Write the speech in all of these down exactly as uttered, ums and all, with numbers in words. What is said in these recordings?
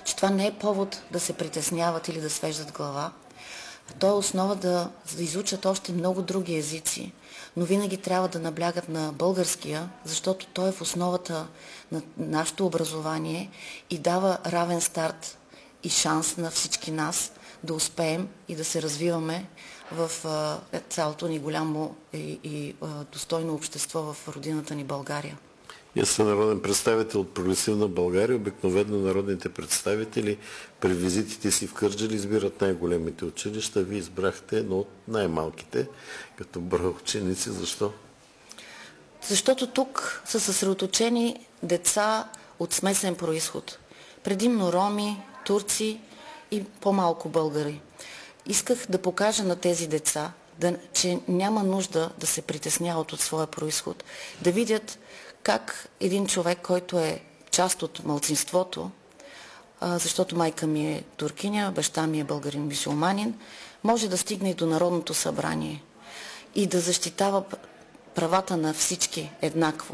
че това не е повод да се притесняват или да свеждат глава. То е основа да, да изучат още много други езици, но винаги трябва да наблягат на българския, защото той е в основата на нашето образование и дава равен старт и шанс на всички нас да успеем и да се развиваме в а, цялото ни голямо и, и а, достойно общество в родината ни България. Вие сте народен представител от Прогресивна България. Обикновено народните представители при визитите си в Кърджали избират най-големите училища. Вие избрахте едно от най-малките, като брой ученици. Защо? Защото тук са съсредоточени деца от смесен происход. Предимно роми, турци и по-малко българи. Исках да покажа на тези деца, да, че няма нужда да се притесняват от своя происход, да видят как един човек, който е част от малцинството, защото майка ми е туркиня, баща ми е българин мюсюлманин, може да стигне и до Народното събрание и да защитава правата на всички еднакво.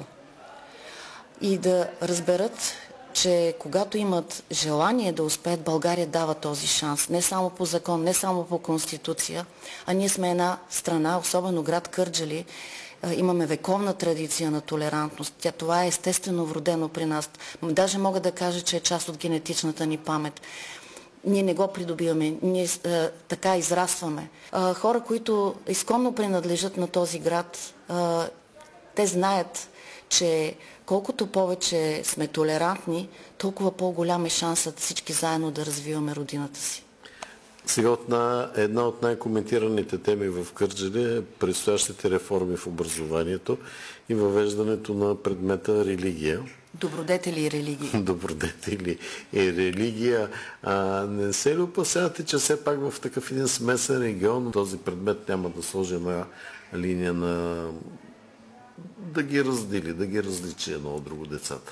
И да разберат, че когато имат желание да успеят, България дава този шанс. Не само по закон, не само по конституция, а ние сме една страна, особено град Кърджали, имаме вековна традиция на толерантност. Тя, това е естествено вродено при нас. Даже мога да кажа, че е част от генетичната ни памет. Ние не го придобиваме, ние а, така израстваме. А, хора, които изконно принадлежат на този град, а, те знаят, че колкото повече сме толерантни, толкова по-голям е шансът всички заедно да развиваме родината си. Сега от на, една от най-коментираните теми в Кърджали е предстоящите реформи в образованието и въвеждането на предмета религия. Добродетели и религия. Добродетели и религия. А, не се ли опасявате, че все пак в такъв един смесен регион този предмет няма да сложи една линия на да ги раздели, да ги различи едно от друго децата?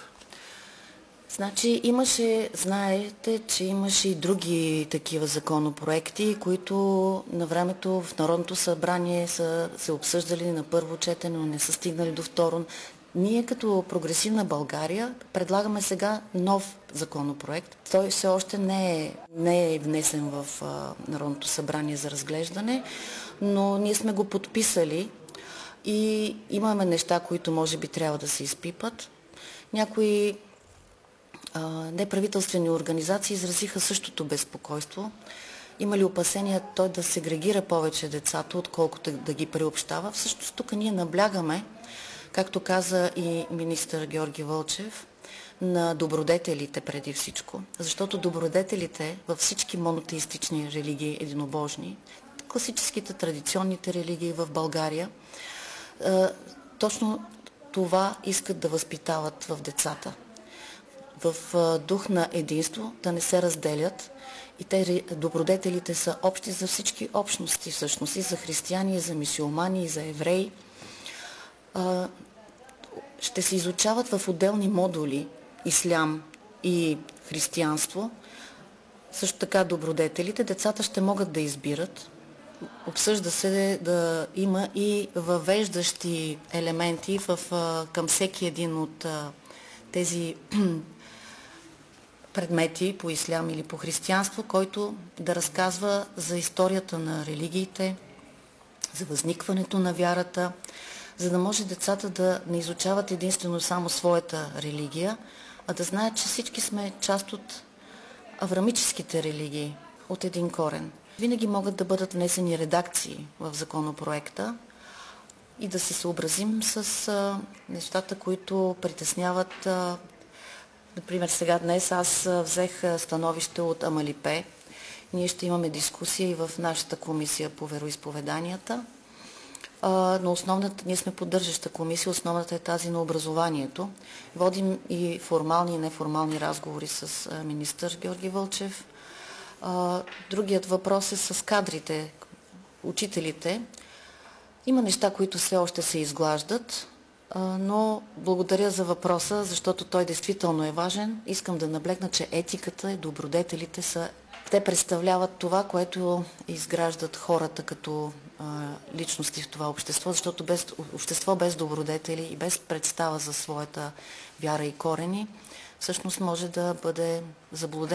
Значи имаше, знаете, че имаше и други такива законопроекти, които на времето в Народното събрание са се обсъждали на първо четене, но не са стигнали до второ. Ние като Прогресивна България предлагаме сега нов законопроект. Той все още не е, не е внесен в а, Народното събрание за разглеждане, но ние сме го подписали и имаме неща, които може би трябва да се изпипат. Някои неправителствени организации изразиха същото безпокойство. Има ли опасения той да сегрегира повече децата, отколкото да ги приобщава? Всъщност тук ние наблягаме, както каза и министър Георги Вълчев, на добродетелите преди всичко. Защото добродетелите във всички монотеистични религии, единобожни, класическите, традиционните религии в България, точно това искат да възпитават в децата. В дух на единство, да не се разделят. И те, добродетелите са общи за всички общности, всъщност, и за християни, и за мюсюлмани, и за евреи. Ще се изучават в отделни модули ислям и християнство. Също така добродетелите. Децата ще могат да избират. Обсъжда се да има и въвеждащи елементи в, към всеки един от тези предмети по ислям или по християнство, който да разказва за историята на религиите, за възникването на вярата, за да може децата да не изучават единствено само своята религия, а да знаят, че всички сме част от аврамическите религии, от един корен. Винаги могат да бъдат внесени редакции в законопроекта и да се съобразим с а, нещата, които притесняват. А, например, сега днес аз взех становище от Амалипе. Ние ще имаме дискусия и в нашата комисия по вероизповеданията. А, но основната, ние сме поддържаща комисия, основната е тази на образованието. Водим и формални и неформални разговори с а, министър Георги Вълчев. А, другият въпрос е с кадрите, учителите. Има неща, които все още се изглаждат, а, но благодаря за въпроса, защото той действително е важен. Искам да наблегна, че етиката и добродетелите са... Те представляват това, което изграждат хората като а, личности в това общество, защото без, общество без добродетели и без представа за своята вяра и корени всъщност може да бъде заблудено.